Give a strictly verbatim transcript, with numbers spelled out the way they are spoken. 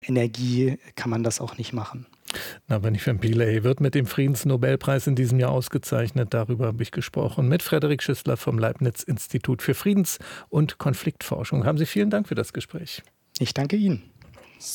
Energie kann man das auch nicht machen. Navalny Pillay wird mit dem Friedensnobelpreis in diesem Jahr ausgezeichnet. Darüber habe ich gesprochen mit Frederik Schüssler vom Leibniz Institut für Friedens- und Konfliktforschung. Haben Sie vielen Dank für das Gespräch. Ich danke Ihnen.